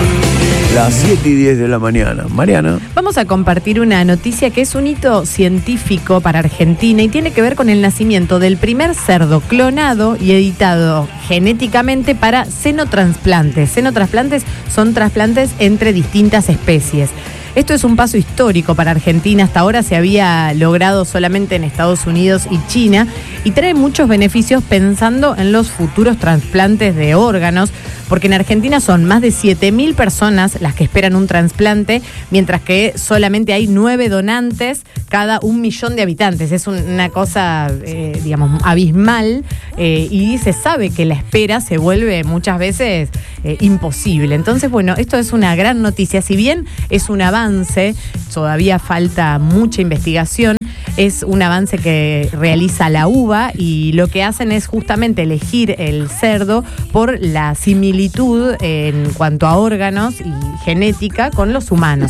Las 7:10 de la mañana. Mariana. Vamos a compartir una noticia que es un hito científico para Argentina y tiene que ver con el nacimiento del primer cerdo clonado y editado genéticamente para xenotransplantes. Xenotransplantes son trasplantes entre distintas especies. Esto es un paso histórico para Argentina. Hasta ahora se había logrado solamente en Estados Unidos y China y trae muchos beneficios pensando en los futuros trasplantes de órganos, porque en Argentina son más de 7.000 personas las que esperan un trasplante, mientras que solamente hay 9 donantes cada 1 millón de habitantes. Es una cosa, abismal, y se sabe que la espera se vuelve muchas veces imposible. Entonces, bueno, esto es una gran noticia. Si bien es un avance, todavía falta mucha investigación. Es un avance que realiza la UBA y lo que hacen es justamente elegir el cerdo por la similitud en cuanto a órganos y genética con los humanos.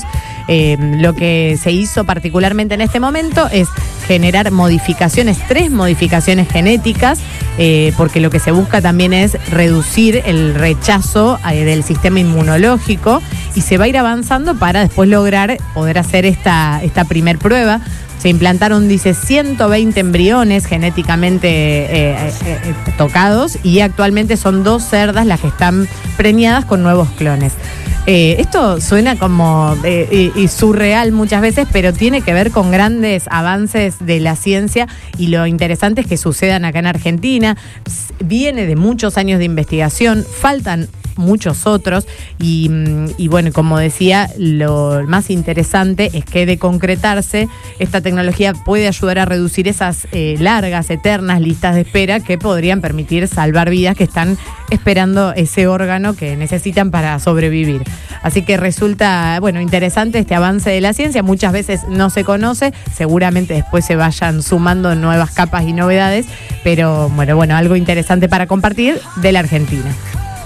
Lo que se hizo particularmente en este momento es generar modificaciones, 3 modificaciones genéticas, porque lo que se busca también es reducir el rechazo del sistema inmunológico y se va a ir avanzando para después lograr poder hacer esta primer prueba. Se implantaron, dice, 120 embriones genéticamente tocados y actualmente son 2 cerdas las que están preñadas con nuevos clones. Esto suena como surreal muchas veces, pero tiene que ver con grandes avances de la ciencia y lo interesante es que sucedan acá en Argentina. Viene de muchos años de investigación, faltan muchos otros y bueno, como decía, lo más interesante es que de concretarse esta tecnología puede ayudar a reducir esas largas, eternas listas de espera que podrían permitir salvar vidas que están esperando ese órgano que necesitan para sobrevivir. Así que resulta, bueno, interesante este avance de la ciencia. Muchas veces no se conoce, seguramente después se vayan sumando nuevas capas y novedades, pero bueno, algo interesante para compartir de la Argentina.